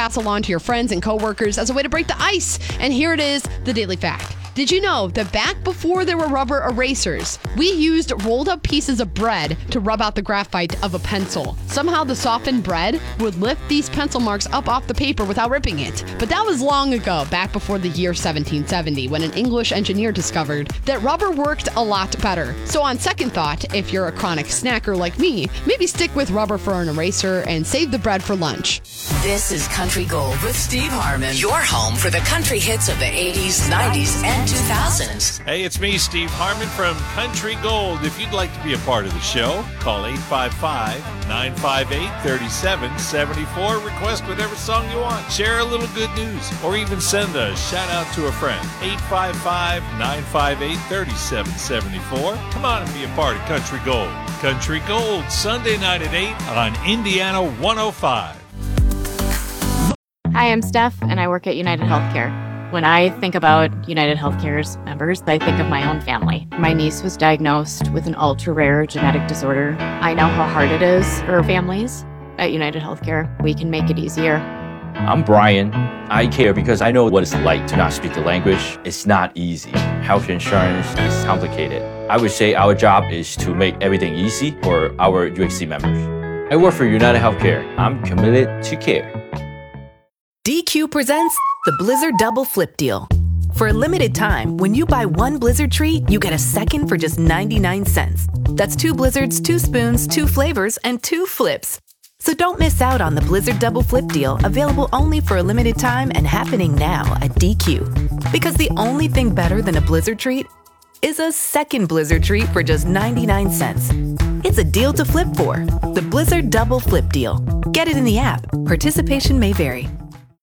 pass along to your friends and coworkers as a way to break the ice. And here it is, the Daily Fact. Did you know that back before there were rubber erasers, we used rolled up pieces of bread to rub out the graphite of a pencil? Somehow the softened bread would lift these pencil marks up off the paper without ripping it. But that was long ago, back before the year 1770, when an English engineer discovered that rubber worked a lot better. So on second thought, if you're a chronic snacker like me, maybe stick with rubber for an eraser and save the bread for lunch. This is Country Gold with Steve Harmon, your home for the country hits of the 80s, 90s, and 2000s. Hey, it's me, Steve Harmon from Country Gold. If you'd like to be a part of the show, call 855-958-3774. Request whatever song you want. Share a little good news, or even send a shout out to a friend. 855-958-3774. Come on and be a part of Country Gold. Country Gold, Sunday night at 8 on Indiana 105. Hi, I'm Steph, and I work at United Healthcare. When I think about United Healthcare's members, I think of my own family. My niece was diagnosed with an ultra-rare genetic disorder. I know how hard it is for families. At United Healthcare, we can make it easier. I'm Brian. I care because I know what it's like to not speak the language. It's not easy. Health insurance is complicated. I would say our job is to make everything easy for our UHC members. I work for United Healthcare. I'm committed to care. DQ presents the Blizzard Double Flip Deal. For a limited time, when you buy one Blizzard treat, you get a second for just 99 cents. That's 2 Blizzards, 2 spoons, 2 flavors, and 2 flips. So don't miss out on the Blizzard Double Flip Deal, available only for a limited time and happening now at DQ. Because the only thing better than a Blizzard treat is a second Blizzard treat for just 99 cents. It's a deal to flip for. The Blizzard Double Flip Deal. Get it in the app. Participation may vary.